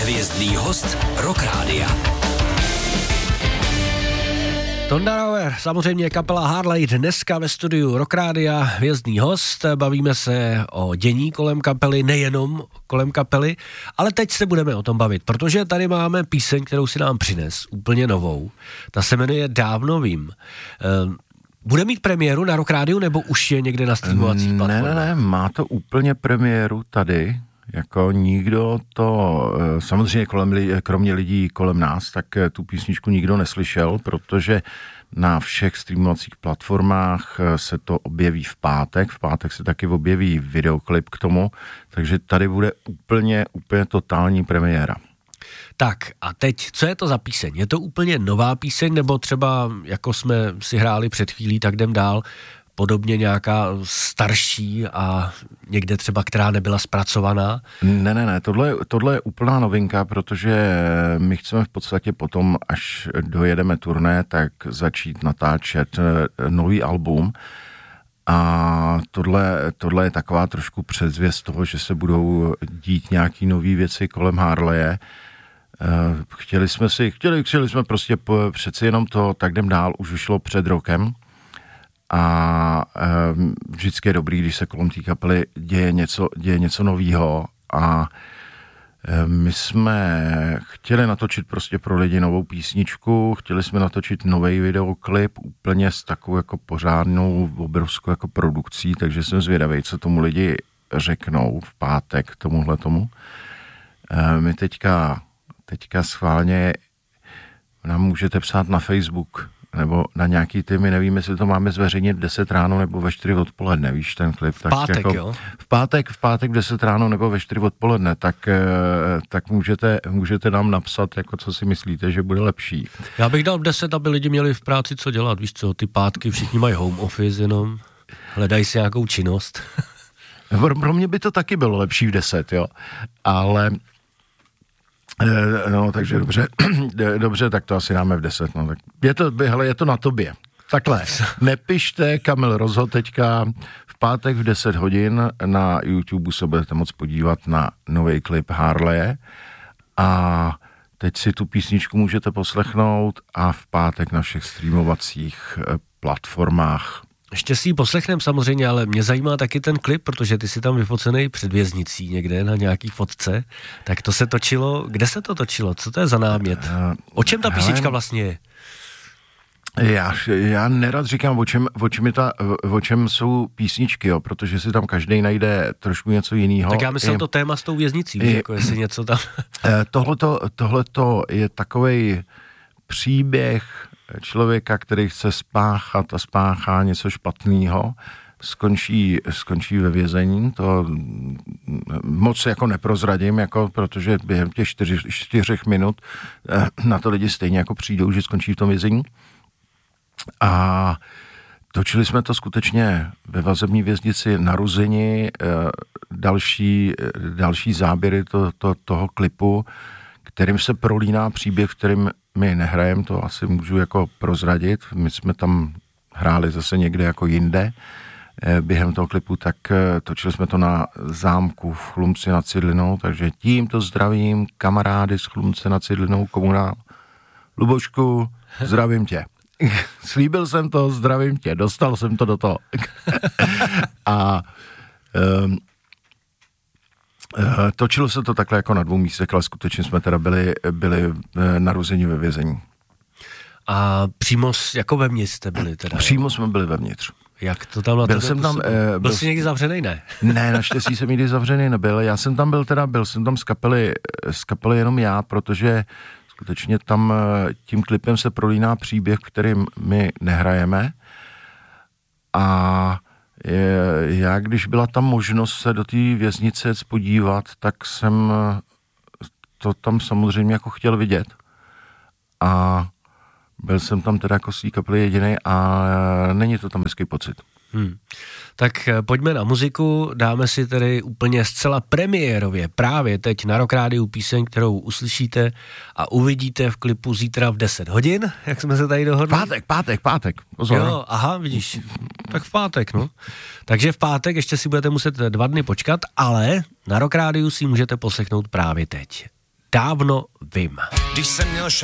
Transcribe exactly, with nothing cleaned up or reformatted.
Hvězdný host Rock Rádia. Tonda Rauer, samozřejmě kapela Harley, dneska ve studiu Rock Rádia, hvězdný host. Bavíme se o dění kolem kapely, nejenom kolem kapely, ale teď se budeme o tom bavit, protože tady máme píseň, kterou si nám přines, úplně novou. Ta se jmenuje Dávno vím. Bude mít premiéru na Rock Rádiu, nebo už je někde na streamovacích platformách? Ne, ne, ne, má to úplně premiéru tady. Jako nikdo to, samozřejmě kolem, kromě lidí kolem nás, tak tu písničku nikdo neslyšel, protože na všech streamovacích platformách se to objeví v pátek. V pátek se taky objeví videoklip k tomu, takže tady bude úplně, úplně totální premiéra. Tak a teď, co je to za píseň? Je to úplně nová píseň, nebo třeba, jako jsme si hráli před chvílí, tak jdem dál, podobně nějaká starší a někde třeba, která nebyla zpracovaná? Ne, ne, ne, tohle, tohle je úplná novinka, protože my chceme v podstatě potom, až dojedeme turné, tak začít natáčet nový album. A tohle, tohle je taková trošku předzvěst toho, že se budou dít nějaký nový věci kolem Harleje. Chtěli jsme si, chtěli, chtěli jsme prostě po, přeci jenom to tak jdem dál, už vyšlo před rokem. A e, vždycky je dobrý, když se kolem té kapely děje něco, děje něco novýho a e, my jsme chtěli natočit prostě pro lidi novou písničku, chtěli jsme natočit nový videoklip úplně s takovou jako pořádnou obrovskou jako produkcí, takže jsem zvědavý, co tomu lidi řeknou v pátek tomuhle tomu. E, my teďka, teďka schválně nám můžete psát na Facebook nebo na nějaký ty, my nevíme, jestli to máme zveřejnit v deset ráno nebo ve čtyři odpoledne, víš, ten klip. Tak v pátek, jako, jo? V pátek, v pátek v deset ráno nebo ve čtyři odpoledne, tak, tak můžete, můžete nám napsat, jako co si myslíte, že bude lepší. Já bych dal v deset, aby lidi měli v práci co dělat, víš co, ty pátky všichni mají home office jenom, hledají si nějakou činnost. Pro mě by to taky bylo lepší v deset, jo, ale... No, takže dobře, dobře, tak to asi dáme v deset, no, tak je to, hele, je to na tobě. Takhle, nepište, Kamil rozhod teďka v pátek v deset hodin na YouTube se budete moct podívat na nový klip Harleje a teď si tu písničku můžete poslechnout a v pátek na všech streamovacích platformách. Ještě si ji poslechneme samozřejmě, ale mě zajímá taky ten klip, protože ty jsi tam vyfocený před věznicí někde na nějaký fotce. Tak to se točilo, kde se to točilo? Co to je za námět? O čem ta písnička vlastně je? Já, já nerad říkám, o čem, o, čem je ta, o čem jsou písničky, jo, protože si tam každý najde trošku něco jiného. Tak já myslím to téma s tou věznicí, je, jako jestli něco tam... Tohleto, tohleto je takovej příběh člověka, který chce spáchat a spáchá něco špatného, skončí, skončí ve vězení, to moc jako neprozradím, jako, protože během těch čtyři, čtyřech minut na to lidi stejně jako přijdou, že skončí v tom vězení. A točili jsme to skutečně ve vazební věznici na Ruzini, další, další záběry to, to, toho klipu, kterým se prolíná příběh, v kterým my nehrajeme, to asi můžu jako prozradit. My jsme tam hráli zase někde jako jinde během toho klipu, tak točili jsme to na zámku v Chlumci nad Cidlinou, takže tímto zdravím kamarády z Chlumce nad Cidlinou, komunál. Lubošku, zdravím tě. Slíbil jsem to, zdravím tě, dostal jsem to do toho. A um, točilo se to takhle jako na dvou místech, ale skutečně jsme teda byli, byli narozeni ve vězení. A přímo jako vevnitř jste byli teda? Přímo jsme byli vevnitř. Jak to tam na byl jsem tam, byl, byl jsi někdy zavřenej, ne? Ne, naštěstí jsem nikdy zavřený nebyl. Já jsem tam byl teda, byl jsem tam z kapely, z kapely jenom já, protože skutečně tam tím klipem se prolíná příběh, kterým my nehrajeme. A já, když byla tam možnost se do té věznice podívat, tak jsem to tam samozřejmě jako chtěl vidět. A byl jsem tam teda jako z té kapely jedinej a není to tam hezký pocit. Hmm. Tak pojďme na muziku, dáme si tedy úplně zcela premiérově právě teď na Rock Rádiu píseň, kterou uslyšíte a uvidíte v klipu zítra v deset hodin, jak jsme se tady dohodli. Pátek, pátek, pátek. Pozor. Jo, aha, vidíš, tak v pátek, no. Takže v pátek ještě si budete muset dva dny počkat, ale na Rock Rádiu si můžete poslechnout právě teď. Dávno vím. Když jsem měl